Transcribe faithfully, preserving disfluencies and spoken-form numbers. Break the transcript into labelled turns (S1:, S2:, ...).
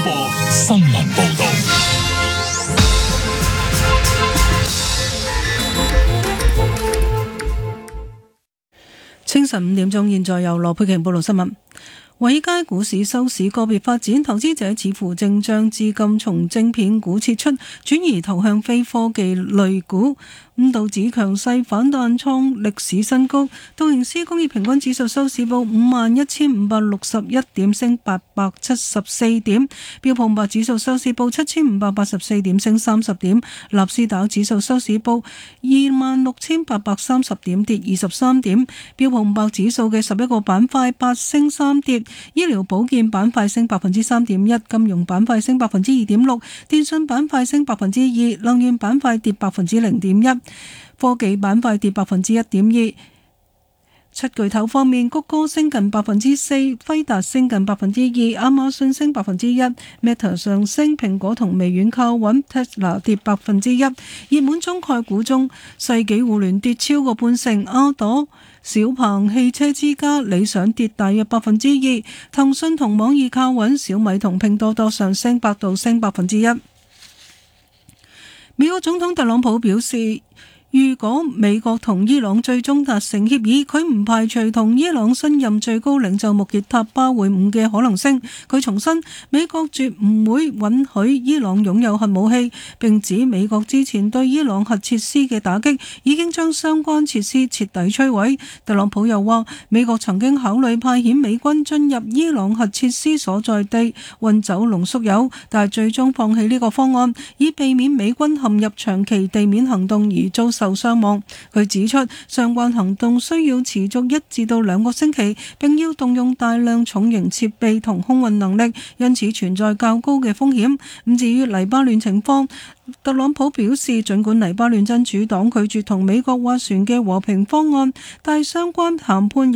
S1: 播新聞報道。
S2: 清晨五點鐘，現在由羅佩瓊報道新聞。華爾街股市收市個別發展，投資者似乎正將資金從晶片股撤出，轉移投向非科技類股。咁道指強勢反彈創歷史新高，道瓊斯工業平均指數收市報五萬一千五百六十一點，升八百七十四點；標普五百指數收市報七千五百八十四點，升三十點；納斯達克指數收市報二萬六千八百三十點，跌二十三點。標普五百指數嘅十一個板塊八升三跌，醫療保健板塊升百分之三點一，金融板塊升百分之二點六，電信板塊升百分之二，能源板塊跌百分之零點一。科技板塊跌百分之一點二。七巨頭方面，谷歌升近百分之四，輝達升近百分之二，亞馬遜升百分之一 ，Meta 上升，蘋果同微軟靠穩 ，Tesla 跌百分之一。熱門中概股中，世紀互聯跌超過半成，阿朵、小鵬汽車之家、理想跌大約百分之二，騰訊同網易靠穩，小米同拼多多上升，百度升百分之一。美國總統特朗普表示，如果美國同伊朗最終達成協議，佢唔排除同伊朗新任最高領袖穆傑塔巴會晤嘅可能性。佢重申，美國絕唔會允許伊朗擁有核武器，並指美國之前對伊朗核設施嘅打擊已經將相關設施徹底摧毀。特朗普又話，美國曾經考慮派遣美軍進入伊朗核設施所在地運走濃縮鈾，但係最終放棄呢個方案，以避免美軍陷入長期地面行動而遭受傷亡。佢指出，相關行動需要持續一至到兩個星期，並要動用大量重型設備同空運能力，因此存在較高嘅風險。咁至於黎巴嫩情況，特朗普表示，儘管黎巴嫩真主黨拒絕同美國斡旋嘅和平方案，但相關談判